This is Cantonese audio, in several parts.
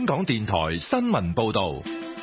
香港電台新聞報道。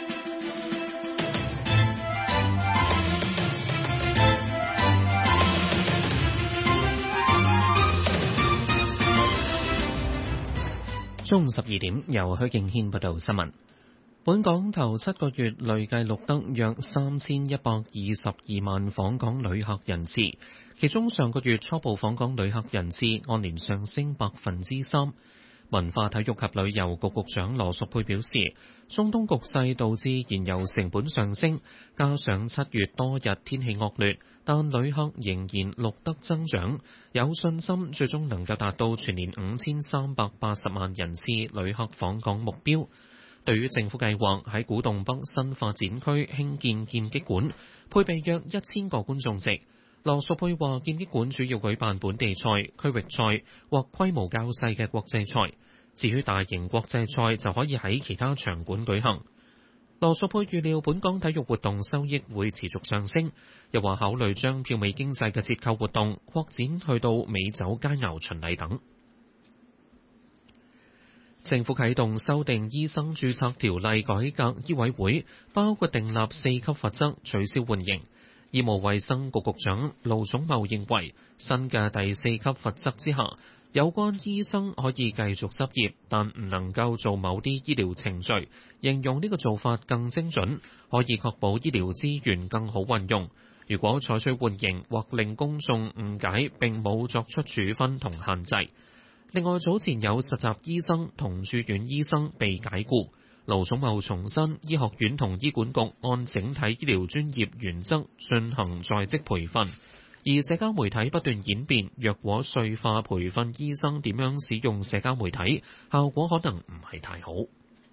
中午12點，由許敬軒報道新聞。本港頭7個月累計錄得約3122萬訪港旅客人次，其中上個月初步訪港旅客人次按年上升3%。文化體育及旅遊局局長羅淑佩表示，中東局勢導致燃油成本上升，加上7月多日天氣惡劣，但旅客仍然錄得增長，有信心最終能夠達到全年5380萬人次旅客訪港目標。對於政府計劃喺古洞北新發展區興建劍擊館，配備約1000個觀眾席，羅淑佩話劍擊館主要舉辦本地賽、區域賽或規模較細嘅國際賽，至於大型國際賽就可以喺其他場館舉行。羅淑佩預料本港體育活動收益會持續上升，又話考慮將票尾經濟嘅折扣活動擴展去到美酒佳餚巡禮等。政府啟動修訂醫生註冊條例改革醫委會，包括訂立4級罰則，取消緩刑。醫務衛生局局長盧寵茂認為，新嘅第4級罰則之下，有關醫生可以繼續執業，但唔能夠做某啲醫療程序，形容呢個做法更精準，可以確保醫療資源更好運用。如果採取緩刑或令公眾誤解，並冇作出處分同限制。另外，早前有實習醫生同住院醫生被解僱。盧寵茂重申，醫學院同醫管局按整體醫療專業原則進行在職培訓，而社交媒體不斷演變，若果碎化培訓醫生點樣使用社交媒體，效果可能唔係太好。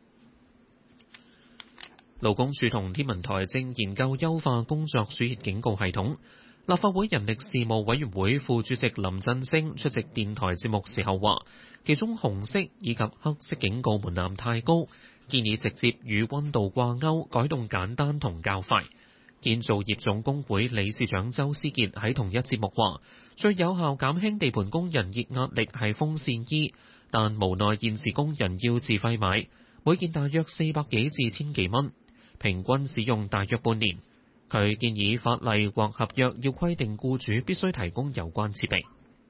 勞工處同天文台正研究優化工作暑熱警告系統。立法會人力事務委員會副主席林振昇出席電台節目時候話，其中紅色以及黑色警告門檻太高，建議直接與溫度掛鈎，改動簡單同較快。建造業總工會理事長周思傑喺同一節目話，最有效減輕地盤工人熱壓力係風扇衣，但無奈現時工人要自費買，每件大約400幾至1000幾蚊，平均使用大約半年。佢建議法例或合約要規定僱主必須提供有關設備。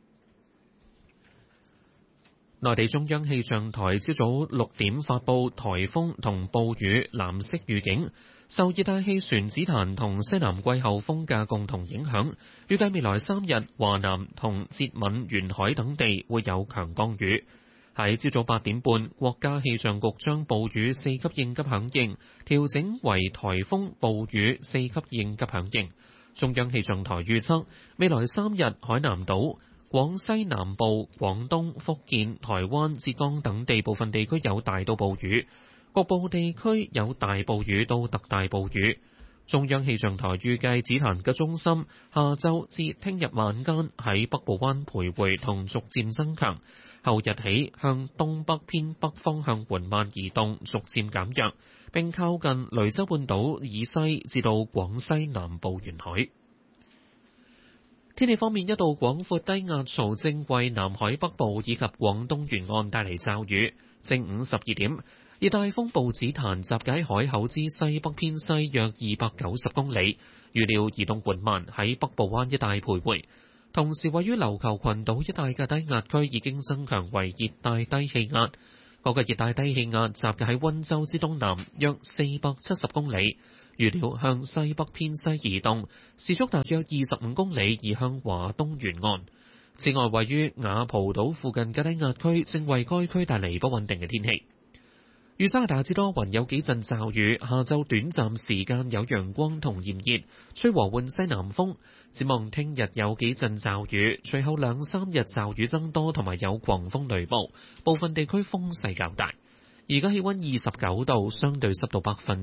內地中央氣象台朝早6點發布颱風同暴雨藍色預警，受熱帶氣旋紫檀同西南季候風嘅共同影響，預計未來3日華南同浙閩沿海等地會有強降雨。喺朝早8點半，國家氣象局將暴雨4級應急響應調整為颱風暴雨4級應急響應。中央氣象台預測，未來3日海南島、廣西南部、廣東、福建、台灣、浙江等地部分地區有大到暴雨，局部地區有大暴雨到特大暴雨。中央氣象台預計紫檀嘅中心下晝至聽日晚間喺北部灣徘徊同逐漸增強，後日起向東北偏北方向緩慢移動，逐漸減弱，並靠近雷州半島以西至到廣西南部沿海。天氣方面，一道廣闊低壓槽正為南海北部以及廣東沿岸帶嚟驟雨。正午12點，熱帶風暴紫檀集結喺海口之西北偏西約290公里，預料移動緩慢喺北部灣一帶徘徊。同時，位於琉球群島一帶嘅低壓區已經增強為熱帶低氣壓。嗰個熱帶低氣壓集結喺溫州之東南約470公里，預料向西北偏西移動，時速大約25公里，移向華東沿岸。此外，位於雅蒲島附近嘅低壓區正為該區帶嚟不穩定嘅天氣。預測大致多雲，有幾陣驟雨，下晝短暫時間有陽光同炎熱，吹和緩西南風。展望聽日有幾陣驟雨，隨後2-3日驟雨增多，同埋有狂風雷暴，部分地區風勢較大。而家氣溫29度，相對濕度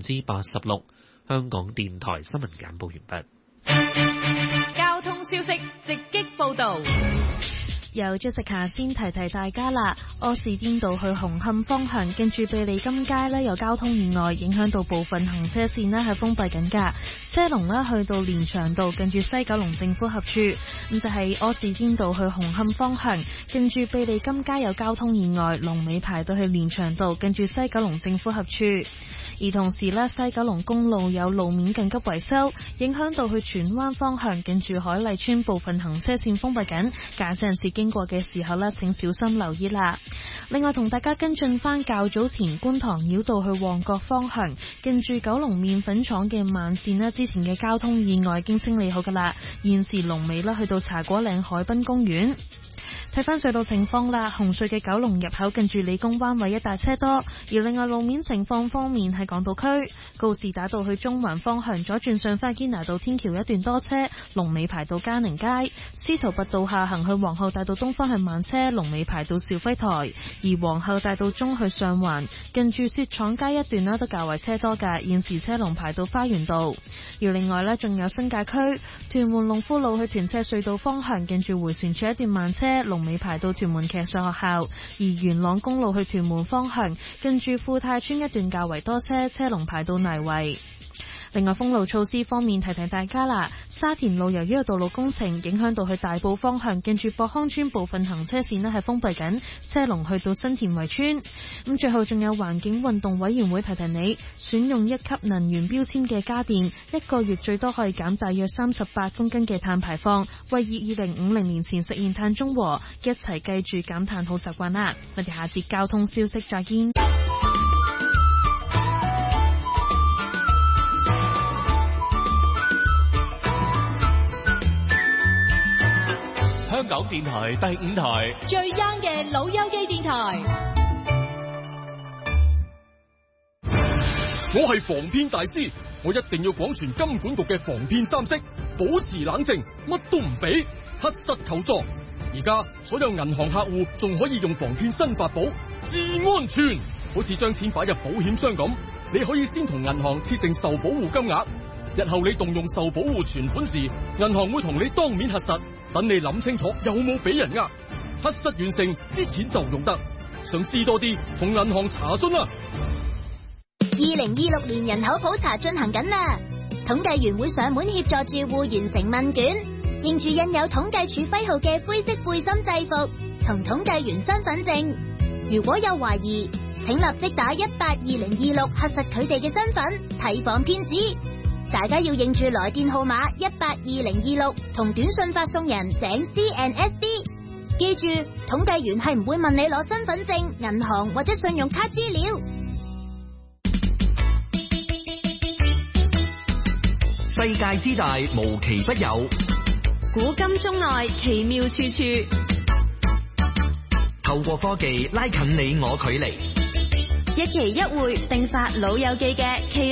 86%。香港電台新聞簡報完畢。 交通消息直擊報道。 由Jessica先提提大家啦，柯士甸道去紅磡方向，跟住庇利金街呢有交通意外，影響到部分行車線呢係封閉緊㗎。車龍呢去到連翔道，近住西九龍政府合署。咁就係柯士甸道去紅磡方向，跟住庇利金街有交通意外，龍尾排到去連翔道，近住西九龍政府合署。而同時呢，西九龍公路有路面緊急維修，影響到去荃灣方向，近住海麗村部分行車線封閉緊，駕駛人士經過嘅時候呢，請小心留意啦。另外同大家跟進翻較早前觀塘繞道去旺角方向，近住九龍麵粉廠嘅慢線呢，之前嘅交通意外已經清理好噶啦，現時龍尾呢去到茶果嶺海濱公園。睇翻隧道情況啦，紅隧嘅九龍入口近住理工灣位一帶車多，而另外路面情況方面喺港島區告士打道去中環方向左轉上花堅拿道天橋一段多車，龍尾排到嘉寧街；司徒拔道下行去皇后大道東方向慢車，龍尾排到肇輝台；而皇后大道中去上環近住雪廠街一段呢都較為車多㗎，現時車龍排到花園道。而另外呢，仲有新界區屯門龍富路去屯赤隧道方向近住迴旋處一段慢車，龍尾排到屯門騎上學校；而元朗公路去屯門方向近住富泰村一段較為多車，車龍排到泥圍。另外封路措施方面，提提大家啦，沙田路由於有道路工程影響到去大埔方向，近住博康村部分行車線呢係封閉緊，車龍去到新田圍村。咁最後仲有環境運動委員會提提你，選用1級能源標籤嘅家電，1個月最多可以減大約38公斤嘅碳排放，為以2050年前實現碳中和，一齊記住減碳好習慣啦。我哋下節交通消息再見。 香港電台第5台最 young 嘅老友記電台。 我係防騙大師，我一定要廣傳金管局嘅防騙3式，保持冷靜，乜都唔俾，核實求助。而家所有銀行客戶仲可以用防騙新法寶，至安全。好似將錢擺入保險箱咁，你可以先同銀行設定受保護金額，日後你動用受保護存款時，銀行會同你當面核實，等你諗清楚有冇俾人呃，核實完成啲錢就用得。想知多啲，同銀行查詢啦。 2026年人口普查進行緊啦，統計員會上門協助住戶完成問卷，認住印有統計處徽號嘅灰色背心制服同統計員身份證。如果有懷疑，請立即打182026核實佢哋嘅身份，提防騙子。大家要認住來電號碼182026同短信發送人井 CNSD。記住，統計員係唔會問你攞身份證、銀行或者信用卡資料。 世界之大，無奇不有。 古今中外，奇妙處處。 透過科技拉近你我距離。 一期一會，並發老友記嘅奇